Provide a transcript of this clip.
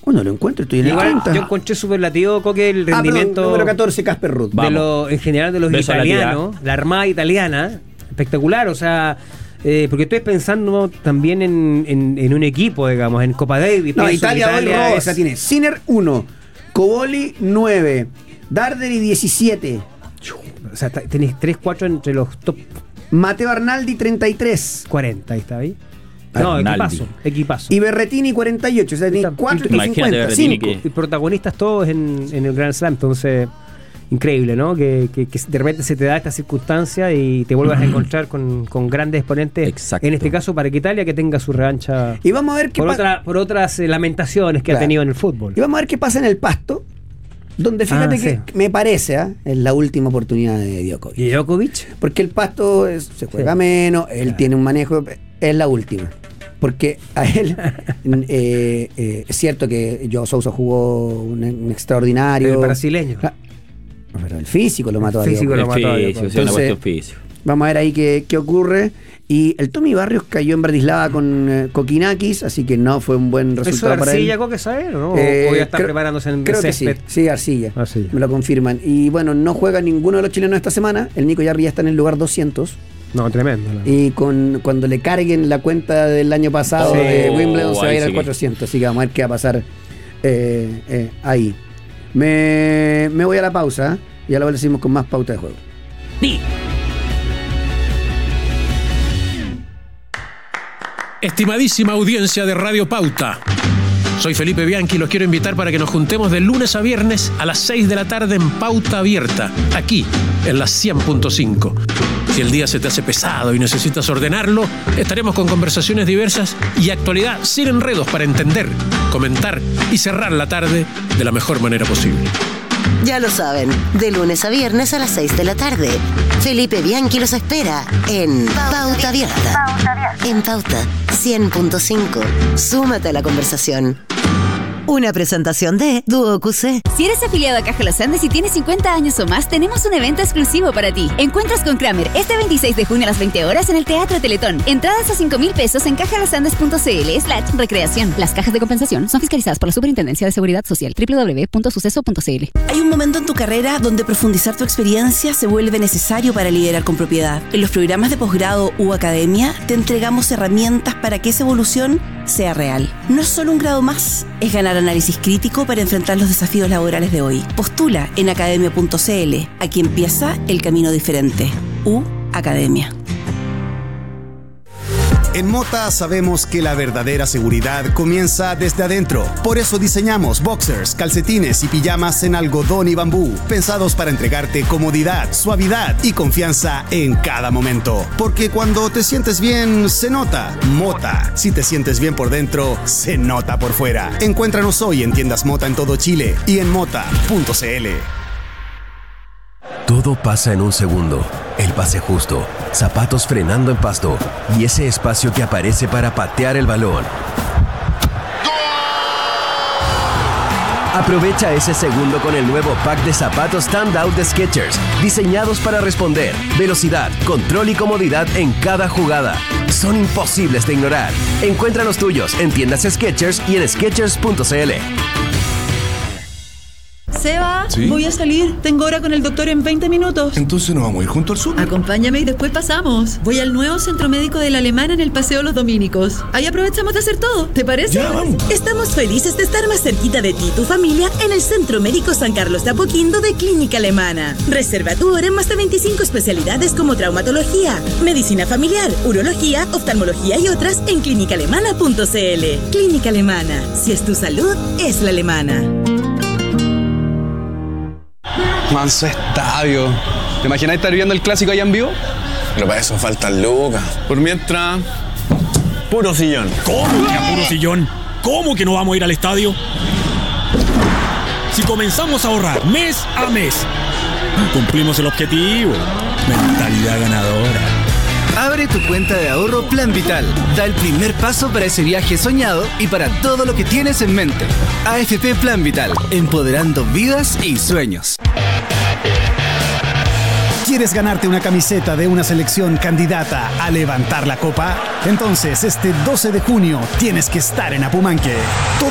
Bueno, lo encuentro, estoy en el 30. Yo encontré superlativo, Coque, el rendimiento. Perdón, número 14, Casper Ruud. En general de los italianos, la armada italiana, espectacular, o sea. Porque estoy pensando también en un equipo, digamos, en Copa Davis. No, Italia hoy rosa tiene Sinner 1, Coboli 9, Darderi 17. O sea, tenés 3-4 entre los top. Mateo Arnaldi 33. 40, ahí está ahí. No, equipazo. Y Berretini 48, o sea, tenés 4 y 50, 5. Y protagonistas todos en el Grand Slam, entonces increíble, ¿no? Que de repente se te da esta circunstancia y te vuelvas a encontrar con grandes exponentes. Exacto. En este caso para que Italia que tenga su revancha. Y vamos a ver qué por otras lamentaciones que ha tenido en el fútbol. Y vamos a ver qué pasa en el Pasto, donde fíjate que me parece es la última oportunidad de Djokovic. ¿Y Djokovic? Porque el Pasto se juega menos, él tiene un manejo, es la última. Porque a él es cierto que Joao Sousa jugó un extraordinario. El brasileño. Pero el físico lo mató a Djokovic. Entonces, vamos a ver ahí qué ocurre. Y el Tommy Barrios cayó en Bratislava con Kokinakis, así que no fue un buen resultado para él. ¿Arcilla, Coque, sabe? ¿No? ¿O ya está preparándose en creo césped? Que sí, Arcilla. Me lo confirman. Y bueno, no juega ninguno de los chilenos esta semana. El Nico Yarri ya está en el lugar 200. No, tremendo. Y cuando le carguen la cuenta del año pasado de Wimbledon, se va a ir al 400. Así que vamos a ver qué va a pasar ahí. Me voy a la pausa. Y ahora seguimos con más pauta de juego. Sí. Estimadísima audiencia de Radio Pauta, soy Felipe Bianchi y los quiero invitar para que nos juntemos de lunes a viernes a las 6 de la tarde en Pauta Abierta, aquí en la 100.5. Si el día se te hace pesado y necesitas ordenarlo, estaremos con conversaciones diversas y actualidad sin enredos para entender, comentar y cerrar la tarde de la mejor manera posible. Ya lo saben, de lunes a viernes a las 6 de la tarde. Felipe Bianchi los espera en Pauta Abierta. En Pauta 100.5. Súmate a la conversación. Una presentación de Duo QC. Si eres afiliado a Caja Los Andes y tienes 50 años o más, tenemos un evento exclusivo para ti. Encuentros con Kramer este 26 de junio a las 20 horas en el Teatro Teletón. Entradas a 5,000 pesos en cajalosandes.cl/recreación. Las cajas de compensación son fiscalizadas por la Superintendencia de Seguridad Social. www.suceso.cl. Hay un momento en tu carrera donde profundizar tu experiencia se vuelve necesario para liderar con propiedad. En los programas de posgrado u academia te entregamos herramientas para que esa evolución sea real. No es solo un grado más, es ganar análisis crítico para enfrentar los desafíos laborales de hoy. Postula en academia.cl. Aquí empieza el camino diferente. Academia. En Mota sabemos que la verdadera seguridad comienza desde adentro. Por eso diseñamos boxers, calcetines y pijamas en algodón y bambú, pensados para entregarte comodidad, suavidad y confianza en cada momento. Porque cuando te sientes bien, se nota. Mota. Si te sientes bien por dentro, se nota por fuera. Encuéntranos hoy en tiendas Mota en todo Chile y en mota.cl. Todo pasa en un segundo. El pase justo, zapatos frenando en pasto y ese espacio que aparece para patear el balón. Aprovecha ese segundo con el nuevo pack de zapatos Standout de Skechers, diseñados para responder, velocidad, control y comodidad en cada jugada. Son imposibles de ignorar. Encuentra los tuyos en tiendas Skechers y en Skechers.cl. Seba, ¿sí? Voy a salir. Tengo hora con el doctor en 20 minutos. Entonces nos vamos a ir junto al súper. Acompáñame y después pasamos. Voy al nuevo centro médico de la Alemana en el Paseo Los Dominicos. Ahí aprovechamos de hacer todo. ¿Te parece? Ya, vamos. Estamos felices de estar más cerquita de ti y tu familia en el Centro Médico San Carlos de Apoquindo de Clínica Alemana. Reserva tu hora en más de 25 especialidades como traumatología, medicina familiar, urología, oftalmología y otras en clinicaalemana.cl. Clínica Alemana. Si es tu salud, es la alemana. Manso estadio. ¿Te imaginas estar viendo el clásico allá en vivo? Pero para eso faltan lucas. Por mientras, puro sillón. ¿Cómo que a puro sillón? ¿Cómo que no vamos a ir al estadio? Si comenzamos a ahorrar mes a mes, cumplimos el objetivo. Mentalidad ganadora. Abre tu cuenta de ahorro Plan Vital. Da el primer paso para ese viaje soñado y para todo lo que tienes en mente. AFP Plan Vital, empoderando vidas y sueños. ¿Quieres ganarte una camiseta de una selección candidata a levantar la copa? Entonces, este 12 de junio tienes que estar en Apumanque.